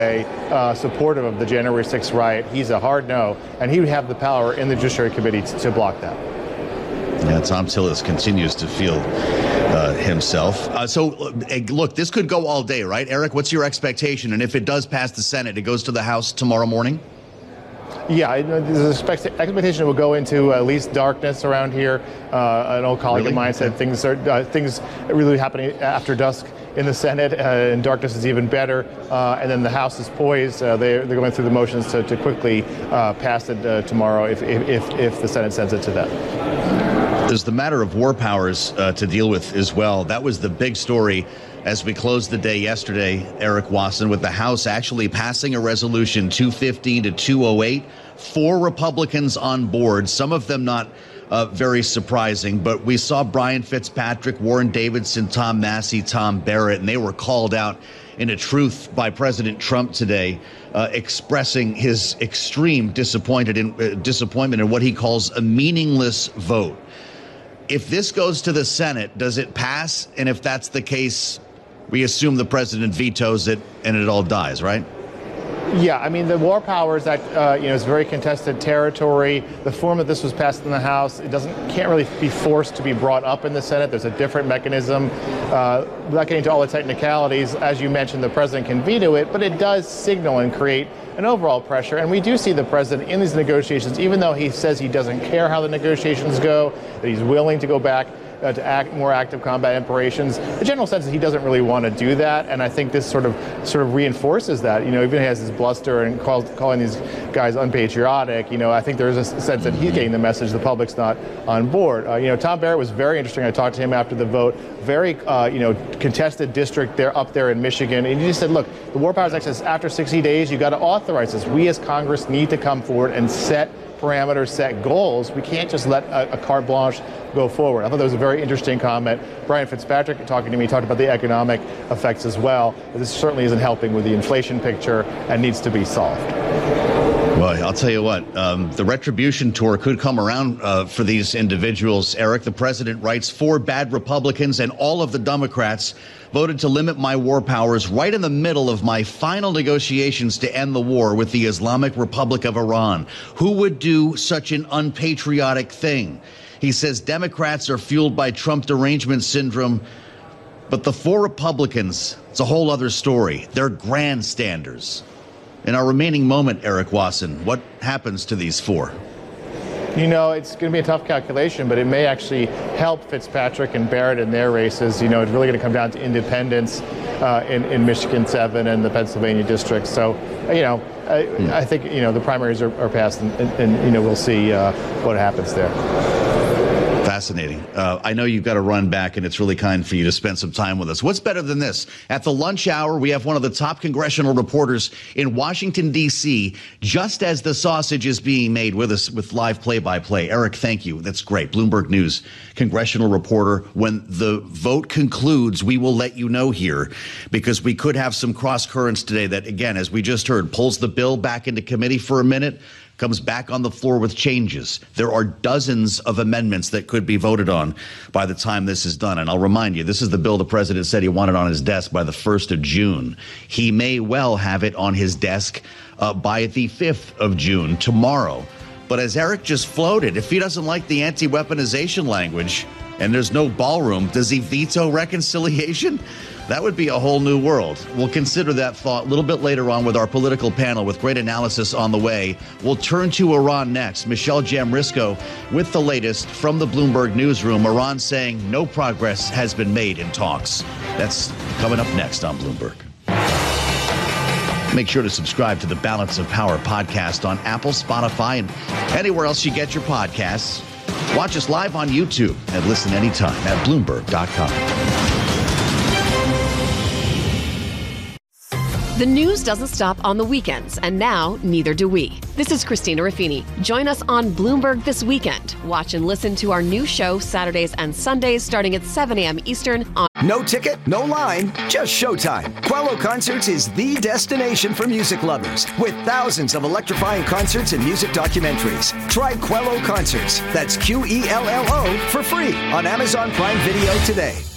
supportive of the January 6th riot. He's a hard no, and he would have the power in the Judiciary Committee to block that. Yeah, Tom Tillis continues to field himself. Look, this could go all day, right? Eric, what's your expectation? And if it does pass the Senate, it goes to the House tomorrow morning? Yeah, there's an expectation it will go into at least darkness around here. An old colleague of mine said things are really happening after dusk in the Senate, and darkness is even better. And then the House is poised. They're going through the motions to quickly pass it tomorrow if the Senate sends it to them. There's the matter of war powers to deal with as well. That was the big story as we closed the day yesterday, Eric Wasson, with the House actually passing a resolution 215 to 208. 4 Republicans on board, some of them not very surprising, but we saw Brian Fitzpatrick, Warren Davidson, Tom Massey, Tom Barrett, and they were called out in a truth by President Trump today, expressing his extreme disappointment in what he calls a meaningless vote. If this goes to the Senate, does it pass? And if that's the case, we assume the president vetoes it and it all dies, right? Yeah, I mean, the War Powers Act, is very contested territory. The form that this was passed in the House, can't really be forced to be brought up in the Senate. There's a different mechanism. Without getting into all the technicalities, as you mentioned, the president can veto it, but it does signal and create an overall pressure. And we do see the president in these negotiations, even though he says he doesn't care how the negotiations go, that he's willing to go back to act more active combat operations. The general sense is he doesn't really want to do that, and I think this sort of reinforces that. Even he has his bluster and calling these guys unpatriotic. I think there is a sense that he's getting the message the public's not on board. Tom Barrett was very interesting. I talked to him after the vote. Very contested district up there in Michigan, and he just said, look, the War Powers Act says after 60 days you got to authorize this. We as Congress need to come forward and set parameters, set goals. We can't just let a carte blanche go forward. I thought that was a very interesting comment. Brian Fitzpatrick, talking to me, talked about the economic effects as well. This certainly isn't helping with the inflation picture and needs to be solved. Well, I'll tell you what, the retribution tour could come around for these individuals. Eric, the president writes, 4 bad Republicans and all of the Democrats voted to limit my war powers right in the middle of my final negotiations to end the war with the Islamic Republic of Iran. Who would do such an unpatriotic thing? He says Democrats are fueled by Trump derangement syndrome, but the 4 Republicans, it's a whole other story. They're grandstanders. In our remaining moment, Eric Wasson, what happens to these 4? It's going to be a tough calculation, but it may actually help Fitzpatrick and Barrett in their races. It's really going to come down to independents in Michigan 7 and the Pennsylvania district. So, I think, the primaries are passed, and we'll see what happens there. Fascinating. I know you've got to run back, and it's really kind for you to spend some time with us. What's better than this? At the lunch hour, we have one of the top congressional reporters in Washington, D.C., just as the sausage is being made with us with live play-by-play. Eric, thank you. That's great. Bloomberg News congressional reporter. When the vote concludes, we will let you know here, because we could have some cross currents today that, again, as we just heard, pulls the bill back into committee for a minute, comes back on the floor with changes. There are dozens of amendments that could be voted on by the time this is done. And I'll remind you, this is the bill the president said he wanted on his desk by the 1st of June. He may well have it on his desk by the 5th of June, tomorrow. But as Eric just floated, if he doesn't like the anti-weaponization language and there's no ballroom, does he veto reconciliation? That would be a whole new world. We'll consider that thought a little bit later on with our political panel with great analysis on the way. We'll turn to Iran next. Michelle Jamrisko with the latest from the Bloomberg newsroom. Iran saying no progress has been made in talks. That's coming up next on Bloomberg. Make sure to subscribe to the Balance of Power podcast on Apple, Spotify, and anywhere else you get your podcasts. Watch us live on YouTube and listen anytime at Bloomberg.com. The news doesn't stop on the weekends, and now neither do we. This is Christina Ruffini. Join us on Bloomberg This Weekend. Watch and listen to our new show Saturdays and Sundays starting at 7 a.m. Eastern on... No ticket, no line, just showtime. Quello Concerts is the destination for music lovers with thousands of electrifying concerts and music documentaries. Try Quello Concerts, that's Quello, for free on Amazon Prime Video today.